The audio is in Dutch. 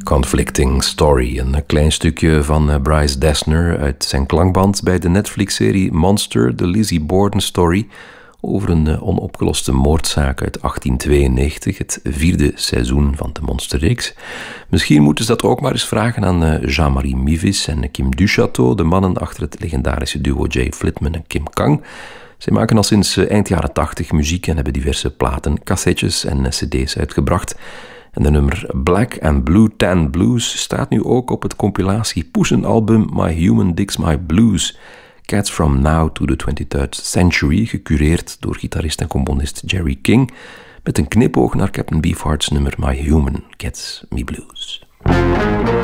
Conflicting Story, een klein stukje van Bryce Dessner uit zijn klankband bij de Netflix-serie Monster, de Lizzie Borden story, over een onopgeloste moordzaak uit 1892, het 4e seizoen van de Monsterreeks. Misschien moeten ze dat ook maar eens vragen aan Jean-Marie Mivis en Kim Duchateau, de mannen achter het legendarische duo Jay Flitman en Kim Kang. Zij maken al sinds eind jaren 80 muziek en hebben diverse platen, cassettes en cd's uitgebracht. En de nummer Black and Blue Tan Blues staat nu ook op het compilatie Poesen-album My Human Digs My Blues. Cats from Now to the 23rd Century, gecureerd door gitarist en componist Jerry King, met een knipoog naar Captain Beefheart's nummer My Human Gets Me Blues.